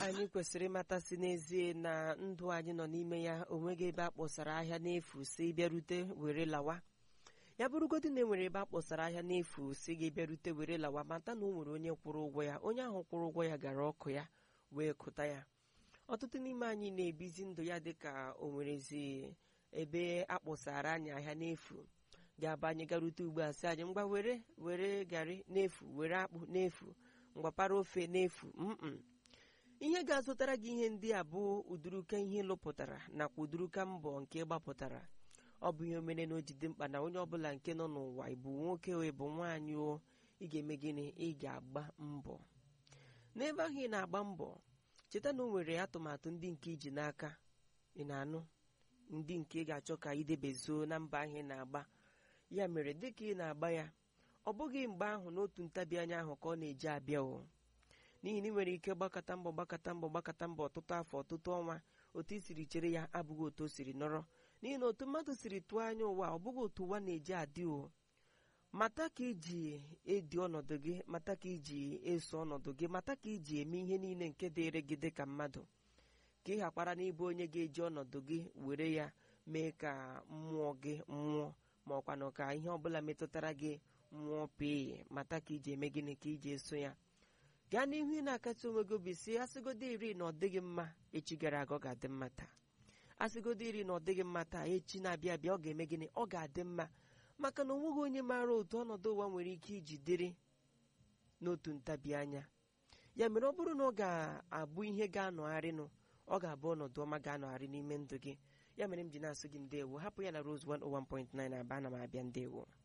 anyị kwesịrị ịmatasị n'ezie na ndụ anyị nọ n'ime ya onweghị ebe a kpọsara ahịa n'efu si bịarute were lawa. Ya bụrụgodị na enwere ebe a kpọsara ahịa n'efu si gị bịarute were lawa, mata na o nwere onye kwụrụ ụgwọ ya, onye ahụ kwụrụ ụgwọ ya gara ọkụ ya wee kụta ya. Ọtụtụ n'ime anyị na-ebizi ndụ ya dịka o nwerezi ebe a kpọsara anyị ahịa n'efu, ga-aba anyị garute ugbu a sị anyị ngwa were garị n'efu, were akpụ n'efu, ngwapara ofe n'efu. Ihe ga-azụtara gị ihe ndị a bụ uduruka ihe lụpụtara nakwa uduruka mbọ nke gbapụtara. Ọ bụ ihe omere na o jide mkpa na onye ọbụla nke nọ n'ụwa, ịbụ nwoke o ịbụ nwaanyị o, ị ga-eme gịnị? Ị ga-agba mbọ. N'ebe ahụ ị na-agba mbọ, cheta na o nwere atụmatụ ndị nke iji n'aka, ị na-anụ, ndị nke ị ga-achọ ka idebezuo na mba ahụ ị na-agba. Ya mere dịka ị na-agba ya, ọ bụghị mgbe ahụ n'otu ntabi anya ahụ ka ọ na-eji abịa o. N'ihi na ị nwere ike gbakọta mbọ ọtụtụ afọ, ọtụtụ ọnwa, otu i siri chere ya abụghị otu o siri nọrọ. N'ihi na otu mmadụ siri tụọ anya ụwa, ọ bụghị otu ụwa na-eji adị o. Mata ka iji edi ọnọdụ gị, mata ka iji eso ọnọdụ gị, mata ka iji eme ihe niile nke dịịrị gị dịka mmadụ, ka ị ghakpara n'ịbụ onye ga-eji ọnọdụ gị were ya mee ka mmụọ gị nwụọ, ma ọkwanụ ka ihe ọbụla metụtara gị nwụọ pee. Mata ka iji eme gịnị? Ka iji eso ya gaa n'ihu ị na-akasị onwe gị obi, si asịgodo iri na ọ dịghị mma echi gara aga, ọ ga-adị mma taa. Asịgodo iri na ọ dịghị mma taa, echi na-abịa abịa ọ ga-eme gịnị? Ọ ga-adị mma. Maka na onweghị onye maara otu ọnọdụ ụwa nwere ike iji dịrị n'otu ntabi anya. Ya mere ọ bụrụ na ọ ga-abụ ihe ga-anọgharịnụ, ọ ga-abụ ọnọdụ ọma ga-anọgharị n'ime ndụ gị. Ya mere m ji na-asụ gị ndewo. Hapụ ya na Rose 101.9 Aba, ana m abịa. Ndewo.